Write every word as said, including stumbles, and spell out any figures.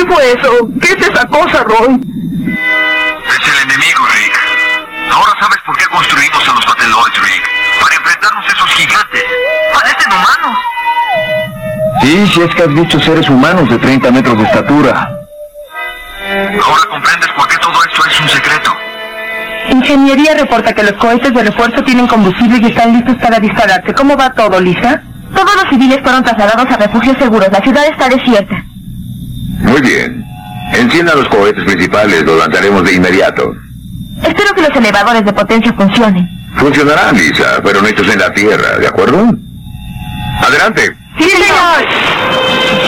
fue eso? ¿Qué es esa cosa, Roy? Es el enemigo, Rick. Ahora sabes por qué construimos a los Batelloids, Rick. Para enfrentarnos a esos gigantes. Parecen humanos. Sí, si es que has visto seres humanos de treinta metros de estatura. Ahora comprendes por qué todo esto es un secreto. Ingeniería reporta que los cohetes de refuerzo tienen combustible y están listos para dispararse. ¿Cómo va todo, Lisa? Todos los civiles fueron trasladados a refugios seguros. La ciudad está desierta. Muy bien. Enciendan los cohetes principales, los lanzaremos de inmediato. Espero que los elevadores de potencia funcionen. Funcionarán, Lisa, pero no hechos en la Tierra, ¿de acuerdo? ¡Adelante! ¡Sí, señor!